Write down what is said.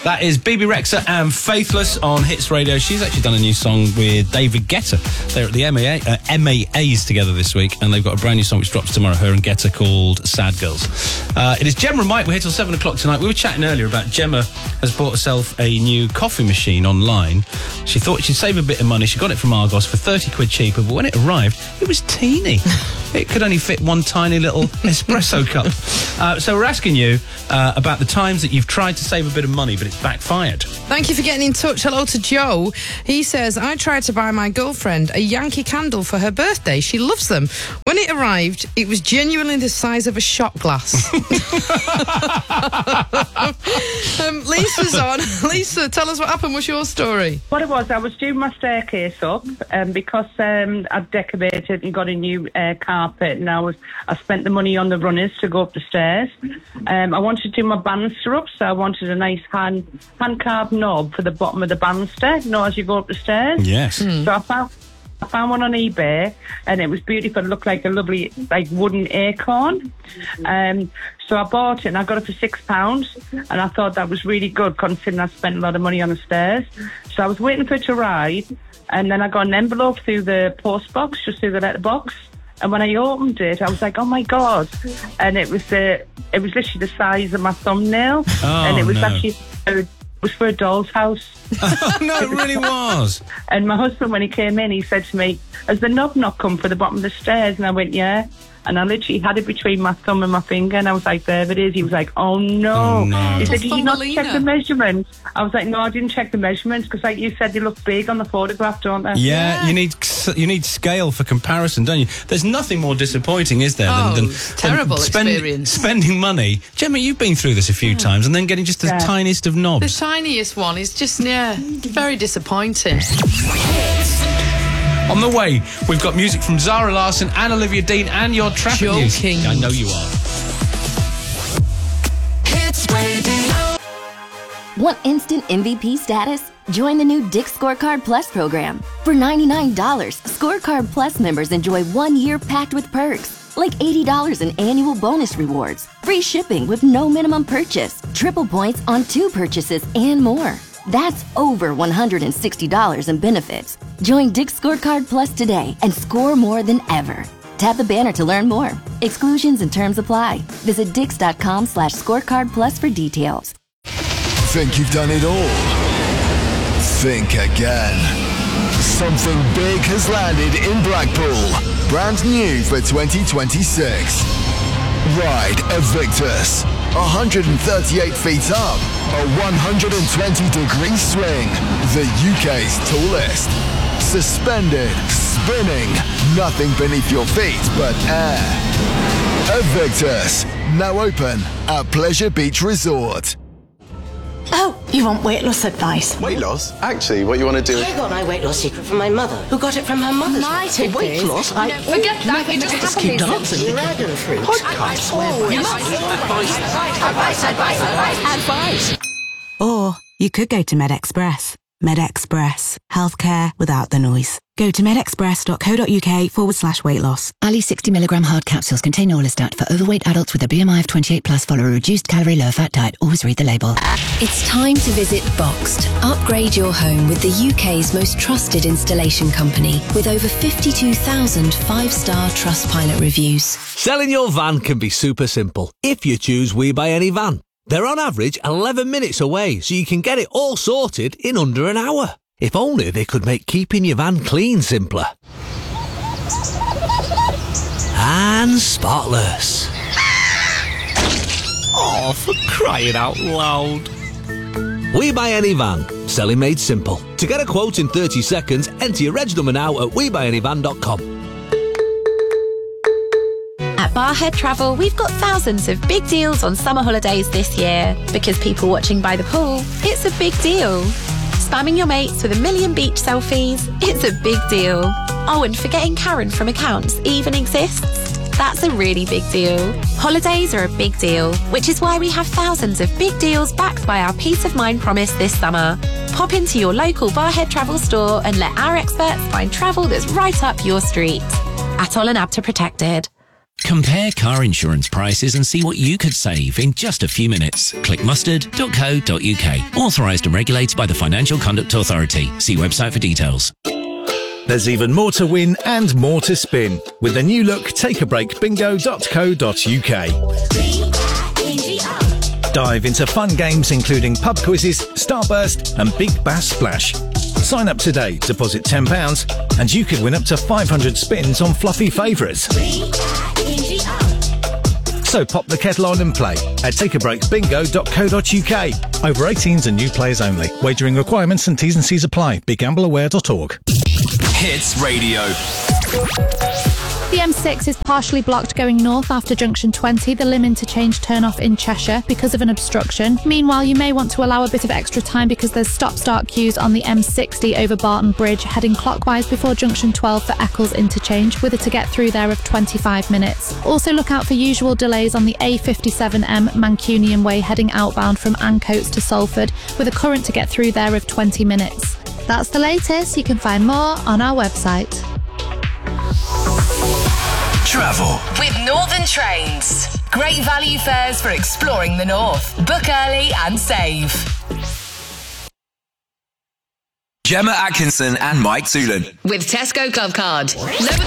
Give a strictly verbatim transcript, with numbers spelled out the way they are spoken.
That is Bebe Rexha and Faithless on Hits Radio. She's actually done a new song with David Guetta. They're at the M A A, uh, M A As together this week, and they've got a brand new song which drops tomorrow, her and Guetta, called Sad Girls. Uh, it is Gemma and Mike. We're here till seven o'clock tonight. We were chatting earlier about Gemma has bought herself a new coffee machine online. She thought she'd save a bit of money. She got it from Argos for thirty quid cheaper, but when it arrived, it was teeny. It could only fit one tiny little espresso cup. Uh, so we're asking you uh, about the times that you've tried to save a bit of money, but it's backfired. Thank you for getting in touch. Hello to Joe. He says, I tried to buy my girlfriend a Yankee Candle for her birthday. She loves them. When it arrived, it was genuinely the size of a shot glass. um, Lisa's on. Lisa, tell us what happened. What's your story? What it was, I was doing my staircase up um, because um, I'd decorated and got a new uh, carpet, and I was I spent the money on the runners to go up the stairs. Um, I wanted to do my banister up, so I wanted a nice hand hand carved knob for the bottom of the banister, you know, as you go up the stairs. Yes. Mm. So I found I found one on eBay, and it was beautiful. It looked like a lovely, like, wooden acorn. Um, so I bought it, and I got it for six pounds, and I thought that was really good, considering I spent a lot of money on the stairs. So I was waiting for it to arrive, and then I got an envelope through the post box, just through the letterbox. And when I opened it, I was like, "Oh my god!" And it was uh, it was literally the size of my thumbnail, oh, and it was no. actually it was for a doll's house. Oh, no, it really was. And my husband, when he came in, he said to me, "Has the knob not come for the bottom of the stairs?" And I went, "Yeah." And I literally had it between my thumb and my finger, and I was like, "There it is." He was like, "Oh no!" Oh, no. He said, "Did you not Thumbelina. check the measurements?" I was like, "No, I didn't check the measurements because, like you said, they look big on the photograph, don't they?" Yeah, Yeah. you need you need scale for comparison, don't you? There's nothing more disappointing, is there, Oh, than, than terrible than spend- experience. spending money. Gemma, you've been through this a few times, and then getting just the Yeah. tiniest of The knobs. tiniest one is just, yeah, very disappointing. On the way, we've got music from Zara Larsson and Olivia Dean and your traffic news. Joking. I know you are. Want instant M V P status? Join the new Dick's Scorecard Plus program. For ninety-nine dollars, Scorecard Plus members enjoy one year packed with perks, like eighty dollars in annual bonus rewards, free shipping with no minimum purchase, triple points on two purchases, and more. That's over one hundred sixty dollars in benefits. Join Dick's Scorecard Plus today and score more than ever. Tap the banner to learn more. Exclusions and terms apply. Visit dix.com slash scorecard plus for details. Think you've done it all? Think again. Something big has landed in Blackpool. Brand new for twenty twenty-six. Ride Evictus. one hundred thirty-eight feet up. A one hundred twenty degree swing. The U K's tallest. Suspended, spinning, nothing beneath your feet but air. Evictus. Now open at Pleasure Beach Resort. Oh, you want weight loss advice? Weight loss? Actually, what you want to do... I got my weight loss secret from my mother, who got it from her mother's My mother. tip Weight is- loss? I No, forget that, you just just have keep to dancing. Dragon fruit. Podcast. Oh, You yes. Advice, advice, advice, advice. Or you could go to MedExpress. MedExpress. Healthcare without the noise. Go to medexpress.co.uk forward slash weight loss. Ali sixty milligram hard capsules contain Orlistat for overweight adults with a B M I of twenty-eight plus. Follow a reduced calorie, low fat diet. Always read the label. It's time to visit Boxed. Upgrade your home with the U K's most trusted installation company with over fifty-two thousand five-star Trustpilot reviews. Selling your van can be super simple if you choose We Buy Any Van. They're on average eleven minutes away, so you can get it all sorted in under an hour. If only they could make keeping your van clean simpler. And spotless. Oh, for crying out loud. We Buy Any Van. Selling made simple. To get a quote in thirty seconds, enter your reg number now at we buy any van dot com. At Barhead Travel, we've got thousands of big deals on summer holidays this year. Because people watching by the pool, it's a big deal. Spamming your mates with a million beach selfies, it's a big deal. Oh, and forgetting Karen from accounts even exists? That's a really big deal. Holidays are a big deal, which is why we have thousands of big deals backed by our Peace of Mind promise this summer. Pop into your local Barhead Travel store and let our experts find travel that's right up your street. Atoll and Abta Protected. Compare car insurance prices and see what you could save in just a few minutes. Click mustard dot co dot uk. Authorised and regulated by the Financial Conduct Authority. See website for details. There's even more to win and more to spin with the new look take a break bingo dot co dot uk. Dive into fun games including pub quizzes, Starburst and Big Bass Splash. Sign up today, deposit ten pounds and you could win up to five hundred spins on fluffy favourites. So pop the kettle on and play at take a break bingo dot co dot uk. Over eighteens and new players only. Wagering requirements and T's and C's apply. be gamble aware dot org. Hits Radio. The M six is partially blocked going north after junction twenty, the Lim interchange turn-off in Cheshire, because of an obstruction. Meanwhile, you may want to allow a bit of extra time because there's stop-start queues on the M sixty over Barton Bridge, heading clockwise before junction twelve for Eccles interchange, with a to get through there of twenty-five minutes. Also look out for usual delays on the A fifty-seven M Mancunian Way heading outbound from Ancoats to Salford, with a current to get through there of twenty minutes. That's the latest. You can find more on our website. Travel with Northern Trains. Great value fares for exploring the north. Book early and save. Gemma Atkinson and Mike Toolan with Tesco Club Card. Lower